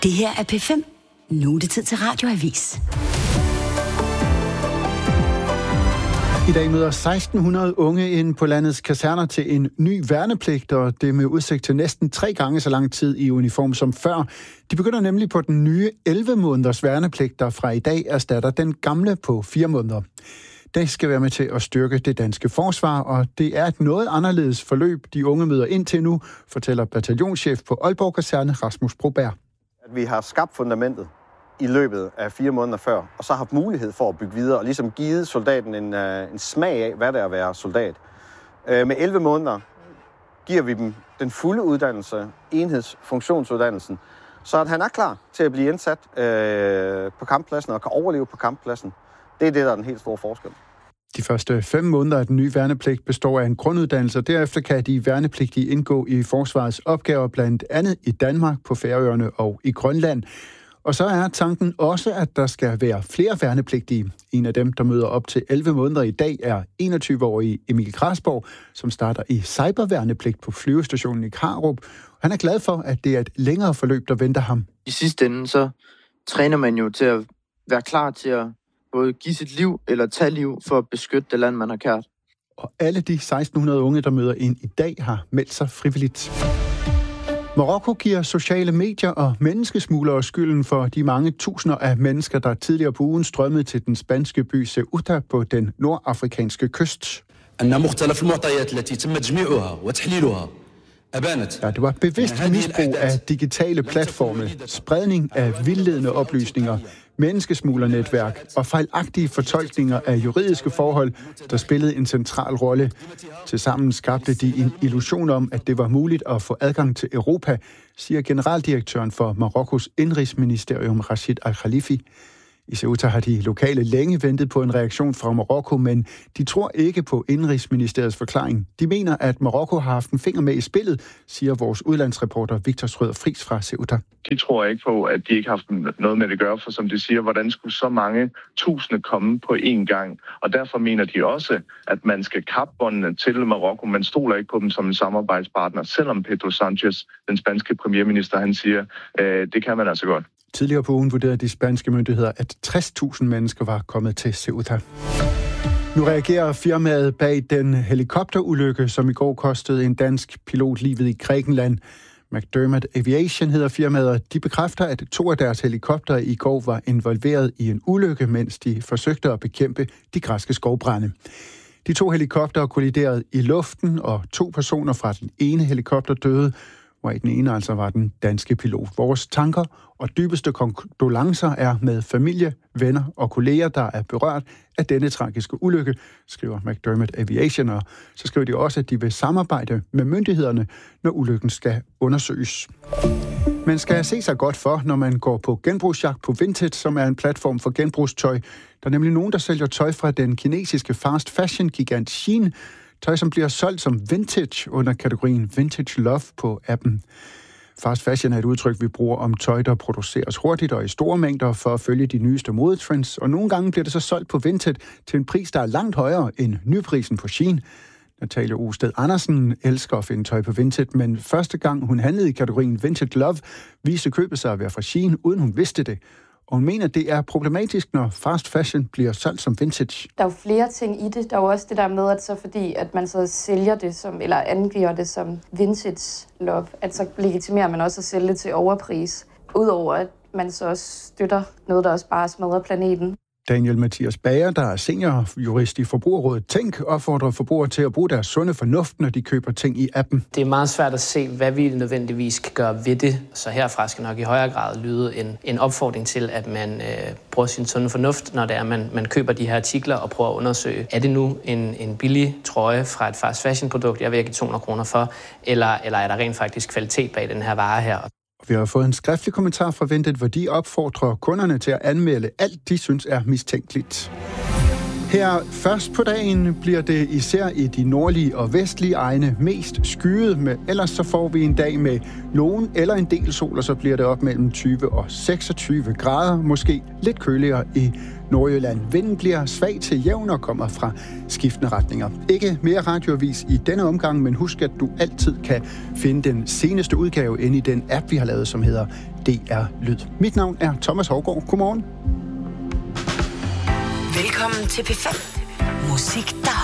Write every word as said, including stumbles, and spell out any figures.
Det her er P fem. Nu er det tid til Radioavis. I dag møder seksten hundrede unge ind på landets kaserner til en ny værnepligt, og det med udsigt til næsten tre gange så lang tid i uniform som før. De begynder nemlig på den nye elleve måneders værnepligt, der fra i dag erstatter den gamle på fire måneder. Det skal være med til at styrke det danske forsvar, og det er et noget anderledes forløb, de unge møder ind til nu, fortæller bataljonschef på Aalborg Kaserne, Rasmus Broberg. At vi har skabt fundamentet i løbet af fire måneder før, og så har haft mulighed for at bygge videre, og ligesom givet soldaten en, uh, en smag af, hvad det er at være soldat. Uh, med elleve måneder giver vi dem den fulde uddannelse, enhedsfunktionsuddannelsen, så at han er klar til at blive indsat uh, på kamppladsen og kan overleve på kamppladsen. Det er det, der er den helt store forskel. De første fem måneder af den nye værnepligt består af en grunduddannelse, og derefter kan de værnepligtige indgå i forsvarets opgaver, blandt andet i Danmark, på Færøerne og i Grønland. Og så er tanken også, at der skal være flere værnepligtige. En af dem, der møder op til elleve måneder i dag, er enogtyve-årige Emil Krasborg, som starter i cyberværnepligt på flyvestationen i Karup. Han er glad for, at det er et længere forløb, der venter ham. I sidste ende, så træner man jo til at være klar til at både give sit liv eller tage liv for at beskytte det land, man har kært. Og alle de seksten hundrede unge, der møder ind i dag, har meldt sig frivilligt. Marokko giver sociale medier og menneskesmuglere skylden for de mange tusinder af mennesker, der tidligere på ugen strømmede til den spanske by Ceuta på den nordafrikanske kyst. Ja, det var bevidst misbrug af digitale platforme, spredning af vildledende oplysninger, menneskesmuglernetværk og fejlagtige fortolkninger af juridiske forhold, der spillede en central rolle. Tilsammen skabte de en illusion om, at det var muligt at få adgang til Europa, siger generaldirektøren for Marokkos indrigsministerium Rashid Al-Khalifi. I Ceuta har de lokale længe ventet på en reaktion fra Marokko, men de tror ikke på indrigsministeriets forklaring. De mener, at Marokko har haft en finger med i spillet, siger vores udlandsreporter Victor Schrøder Friis fra Ceuta. De tror ikke på, at de ikke har haft noget med det at gøre, for som de siger, hvordan skulle så mange tusinde komme på én gang? Og derfor mener de også, at man skal kappe båndene til Marokko. Man stoler ikke på dem som en samarbejdspartner, selvom Pedro Sanchez, den spanske premierminister, han siger, øh, det kan man altså godt. Tidligere på ugen vurderede de spanske myndigheder, at tres tusind mennesker var kommet til Ceuta. Nu reagerer firmaet bag den helikopterulykke, som i går kostede en dansk pilot livet i Grækenland. McDermott Aviation hedder firmaet, og de bekræfter, at to af deres helikoptere i går var involveret i en ulykke, mens de forsøgte at bekæmpe de græske skovbrande. De to helikoptere kolliderede i luften, og to personer fra den ene helikopter døde, hvor i den ene altså var den danske pilot. Vores tanker og dybeste kondolencer er med familie, venner og kolleger, der er berørt af denne tragiske ulykke, skriver McDermott Aviation, og så skriver de også, at de vil samarbejde med myndighederne, når ulykken skal undersøges. Man skal se sig godt for, når man går på genbrugsjagt på Vinted, som er en platform for genbrugstøj. Der er nemlig nogen, der sælger tøj fra den kinesiske fast fashion-gigant Shein, tøj, som bliver solgt som vintage under kategorien Vintage Love på appen. Fast fashion er et udtryk, vi bruger om tøj, der produceres hurtigt og i store mængder for at følge de nyeste modetrends, og nogle gange bliver det så solgt på Vinted til en pris, der er langt højere end nyprisen på Shein. Natalia Osted Andersen elsker at finde tøj på Vinted, men første gang hun handlede i kategorien Vintage Love, viste købet sig at være fra Shein, uden hun vidste det. Og hun mener, det er problematisk, når fast fashion bliver solgt som vintage. Der er jo flere ting i det. Der er jo også det der med, at så fordi at man så sælger det som, eller angiver det som vintage love, at så legitimerer man også at sælge det til overpris. Udover at man så også støtter noget, der også bare smadrer planeten. Daniel Mathias Bager, der er seniorjurist i Forbrugerrådet Tænk, opfordrer forbrugere til at bruge deres sunde fornuft, når de køber ting i appen. Det er meget svært at se, hvad vi nødvendigvis kan gøre ved det. Så herfra skal nok i højere grad lyde en, en opfordring til, at man øh, bruger sin sunde fornuft, når det er, man, man køber de her artikler og prøver at undersøge, er det nu en, en billig trøje fra et fast fashion produkt, jeg vil give to hundrede kroner for, eller, eller er der rent faktisk kvalitet bag den her vare her? Vi har fået en skriftlig kommentar fra Vinted, hvor de opfordrer kunderne til at anmelde alt, de synes er mistænkeligt. Her først på dagen bliver det især i de nordlige og vestlige egne mest skyet, med, ellers så får vi en dag med nogen eller en del sol, og så bliver det op mellem tyve og seksogtyve grader, måske lidt køligere i Nordjylland. Vinden bliver svag til jævn og kommer fra skiftende retninger. Ikke mere radioavis i denne omgang, men husk, at du altid kan finde den seneste udgave inde i den app, vi har lavet, som hedder D R Lyd. Mit navn er Thomas Hougaard. Godmorgen. Velkommen til P fem. Musik, der